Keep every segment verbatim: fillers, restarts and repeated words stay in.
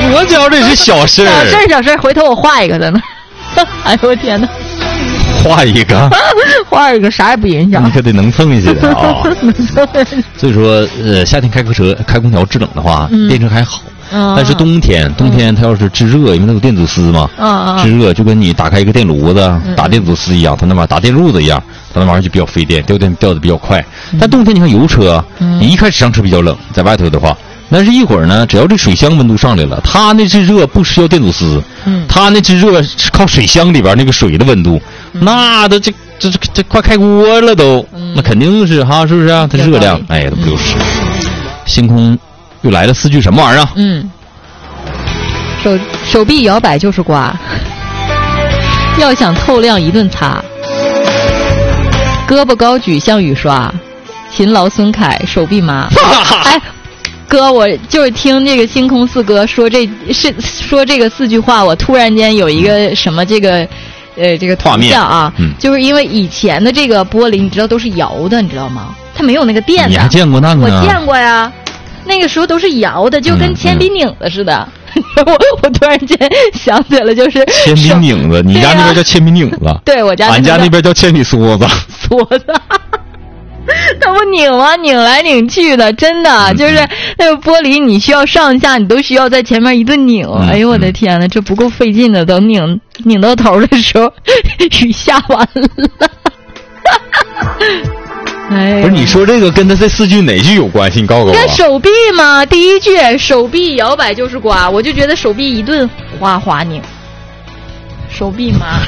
我觉得这是小事儿， 小事儿小事儿，回头我画一个在那。哎呦我天哪！ 画一个， 画一个啥也不影响。 你可得能蹭一些的啊。所以说，呃，夏天开个车开空调制冷的话，嗯、电车还好。嗯、但是冬天，冬天它要是制热，因为它有电阻丝嘛，嗯、制热就跟你打开一个电炉子、嗯、打电阻丝一样，它那玩意儿打电路子一样，它那玩意儿就比较费电，掉电掉的比较快。嗯、但冬天你看油车，嗯、你一开始上车比较冷，在外头的话。但是一会儿呢，只要这水箱温度上来了，它那制热不需要电阻丝，嗯，它那制热是靠水箱里边那个水的温度，嗯、那都这这这这快开锅了都，嗯、那肯定是哈，是不是啊？它热量，哎，都不就是。星空又来了四句什么玩意儿？ 嗯，手手臂摇摆就是刮，要想透亮一顿擦，胳膊高举像雨刷，勤劳孙凯手臂麻，哎。哥，我就是听这个星空四哥说这是说这个四句话，我突然间有一个什么这个，呃，这个图像啊，嗯、就是因为以前的这个玻璃，你知道都是摇的，你知道吗？它没有那个电的。 你还见过那个？ 我见过呀，那个时候都是摇的，就跟铅笔拧子似的。嗯嗯、我我突然间想起来，就是铅笔拧子，你家那边叫铅笔拧子？ 对，我家俺家那边叫铅笔梭子。 梭子。它不拧吗？拧来拧去的，真的、嗯、就是那个玻璃，你需要上下，你都需要在前面一顿拧。嗯、哎呦我的天哪，这不够费劲的，等拧拧到头的时候，雨下完了。哎， 不是你说这个跟他这四句哪句有关系？你告诉我。 跟手臂嘛，第一句手臂摇摆就是刮，我就觉得手臂一顿哗哗拧，手臂嘛。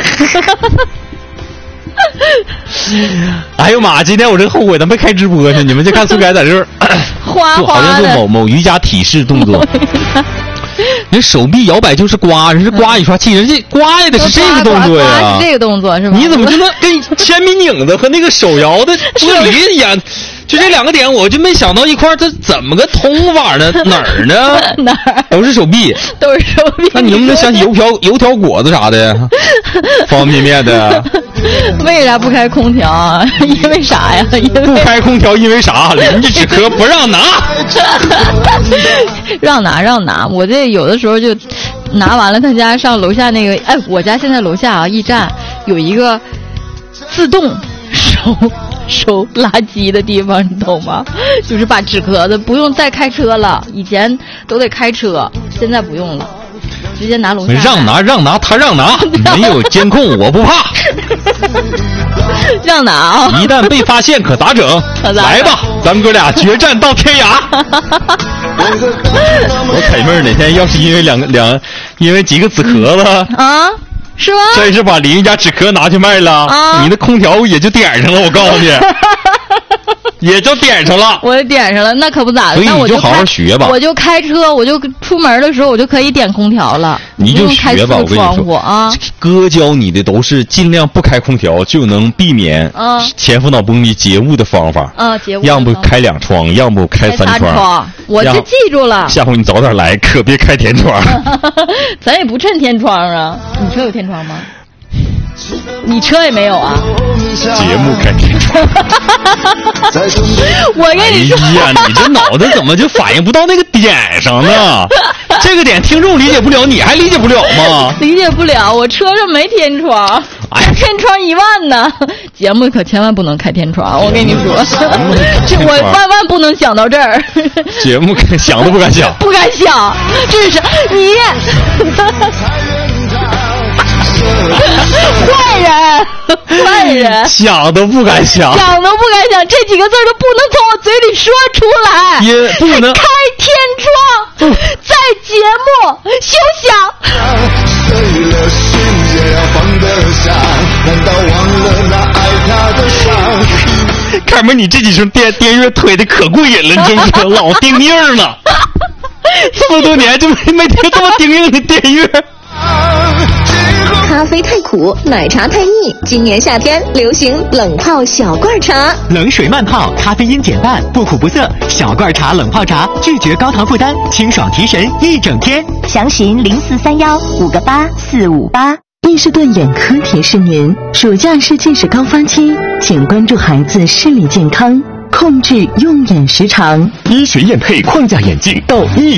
哎呦妈！今天我真后悔，咱没开直播去。你们就看苏凯在这儿， 哗哗好像做某某瑜伽体式动作。人手臂摇摆就是刮，人是刮雨刷器，人家刮的是这个动作呀， 是这个动作是吧？ 你怎么就能跟铅笔拧子和那个手摇的玻璃一样？就这两个点，我就没想到一块儿，它怎么个通法呢？哪儿呢？ 哪儿？ 都是手臂， 都是手臂。 那你能不能想起油条、油条果子啥的，方方面面的？ 为啥不开空调啊？因为啥呀？因为不开空调，因为啥？邻居只可不让拿。 让拿让拿，我这有的时候就拿完了，他家上楼下那个，哎，我家现在楼下啊，驿站有一个自动收收垃圾的地方，你懂吗？就是把纸壳子不用再开车了，以前都得开车，现在不用了，直接拿楼下。 让拿让拿，他让拿，没有监控我不怕。 让拿啊！ 一旦被发现可咋整？来吧，咱们哥俩决战到天涯。我彩妹儿哪天要是因为两个两，因为几个纸壳子啊，是吗？ 真是把邻居家纸壳拿去卖了，啊、你的空调也就点上了。我告诉你。也就点上了， 我就点上了，那可不咋的。 所以你就好好学吧。 我就开车，我就出门的时候，我就可以点空调了。 你就学吧，我跟你说啊， 哥教你的都是尽量不开空调，就能避免啊前腹脑崩里结雾的方法。 啊，结雾。 要不开两窗，要不开三窗。 窗我就记住了。 下回你早点来，可别开天窗。 咱也不趁天窗啊，你车有天窗吗？你车也没有啊？ 节目开天窗。 我跟你说， 哎呀，你这脑子怎么就反应不到那个点上呢？这个点听众理解不了，你还理解不了吗？ 理解不了，我车上没天窗，哎，天窗一万呢。节目可千万不能开天窗，我跟你说，这我万万不能想到这儿。 节目想都不敢想， 不敢想，这是你。坏人，坏人， 想都不敢想， 想都不敢想，这几个字都不能从我嘴里说出来， 也不能开天窗，在节目休想。碎了心也要放得下，难道忘了那爱他的伤？ 看门，你这几声电电乐推的可过瘾了，你知不知道？老钉硬了，这么多年就没没听这么钉硬的电乐。 咖啡太苦，奶茶太腻，今年夏天流行冷泡小罐茶， 冷水慢泡，咖啡因减半，不苦不涩。小罐茶冷泡茶，拒绝高糖负担，清爽提神一整天。 详询零四三幺五个八四五八。 伊士顿眼科提示您：暑假是近视高发期，请关注孩子视力健康，控制用眼时长。 医学验配框架眼镜到伊